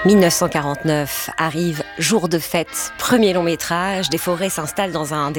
1949 arrive Jour de fête, premier long métrage. Des forains s'installent dans un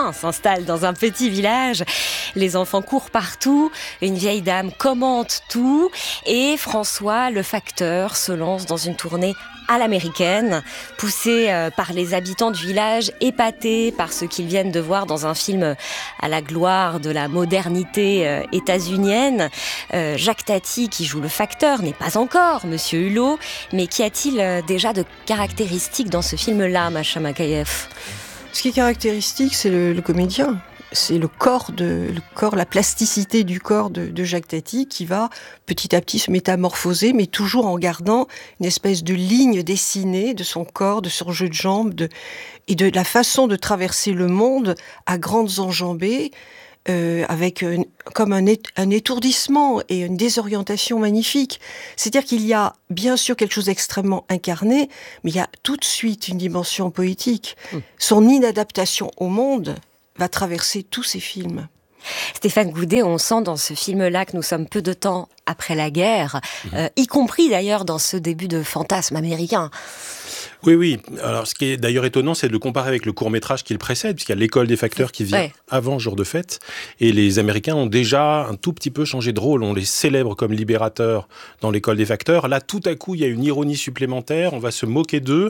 petit village. Les enfants courent partout. Une vieille dame commente tout. Et François, le facteur, se lance dans une tournée à l'américaine, poussé par les habitants du village, épatés par ce qu'ils viennent de voir dans un film à la gloire de la modernité états-unienne. Jacques Tati, qui joue le facteur, n'est pas encore Monsieur Hulot, mais qu'y a-t-il déjà de caractéristique dans ce film-là, Macha Makayev ? Ce qui est caractéristique, c'est le comédien. C'est le corps, la plasticité du corps de Jacques Tati qui va petit à petit se métamorphoser, mais toujours en gardant une espèce de ligne dessinée de son corps, de son jeu de jambes, et de la façon de traverser le monde à grandes enjambées, avec comme un étourdissement et une désorientation magnifique. C'est-à-dire qu'il y a bien sûr quelque chose d'extrêmement incarné, mais il y a tout de suite une dimension poétique. Son inadaptation au monde va traverser tous ces films. Stéphane Goudet, on sent dans ce film-là que nous sommes peu de temps après la guerre, y compris d'ailleurs dans ce début de fantasme américain. Oui. Alors, ce qui est d'ailleurs étonnant, c'est de le comparer avec le court-métrage qui le précède, puisqu'il y a l'école des facteurs qui vient avant Jour de fête. Et les Américains ont déjà un tout petit peu changé de rôle. On les célèbre comme libérateurs dans l'école des facteurs. Là, tout à coup, il y a une ironie supplémentaire. On va se moquer d'eux.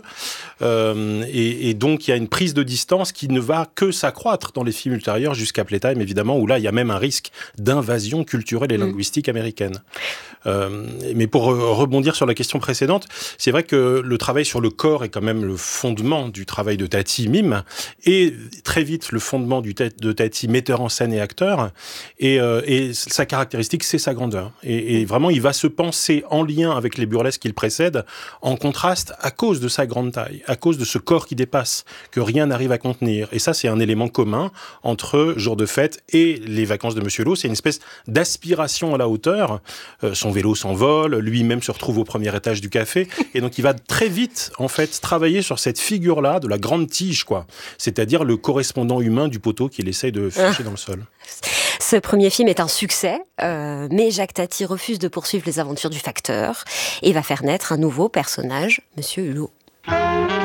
Et donc, il y a une prise de distance qui ne va que s'accroître dans les films ultérieurs, jusqu'à Playtime, évidemment, où là, il y a même un risque d'invasion culturelle et linguistique américaine. Mais pour rebondir sur la question précédente, c'est vrai que le travail sur le corps est quand même le fondement du travail de Tati mime, et très vite le fondement de Tati metteur en scène et acteur, et sa caractéristique, c'est sa grandeur. Et vraiment, il va se penser en lien avec les burlesques qui le précèdent, en contraste à cause de sa grande taille, à cause de ce corps qui dépasse, que rien n'arrive à contenir. Et ça, c'est un élément commun entre Jour de fête et Les vacances de Monsieur Hulot. C'est une espèce d'aspiration à la hauteur. Son vélo s'envole, lui-même se retrouve au premier étage du café, et donc il va très vite, en fait, travailler sur cette figure-là de la grande tige, quoi. C'est-à-dire le correspondant humain du poteau qu'il essaye de ficher dans le sol. Ce premier film est un succès, mais Jacques Tati refuse de poursuivre les aventures du facteur et va faire naître un nouveau personnage, Monsieur Hulot.